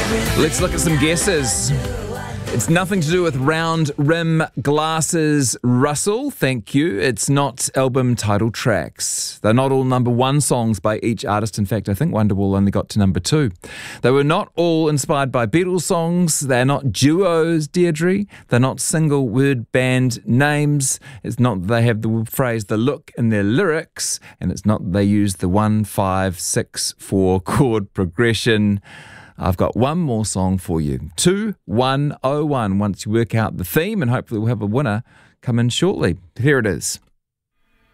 Let's look at some guesses. It's nothing to do with round rim glasses, Russell. Thank you. It's not album title tracks. They're not all number one songs by each artist. In fact, I think Wonderwall only got to number 2. They were not all inspired by Beatles songs. They're not duos, Deirdre. They're not single word band names. It's not that they have the phrase "the look" in their lyrics. And it's not that they use the 1, 5, 6, 4 chord progression. I've got one more song for you. 2101. Once you work out the theme, and hopefully we'll have a winner come in shortly. Here it is.